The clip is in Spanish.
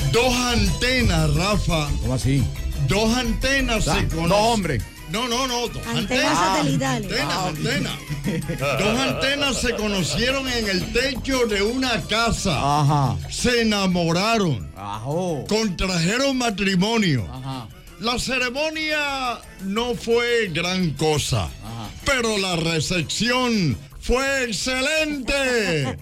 Dos antenas, Rafa. ¿Cómo así? Dos antenas se conocen. Dos hombres. No, dos Antenas satelitales. Antenas. Dos antenas se conocieron en el techo de una casa. Ajá. Se enamoraron. Ajo. Contrajeron matrimonio. Ajá. La ceremonia no fue gran cosa, pero la recepción fue excelente.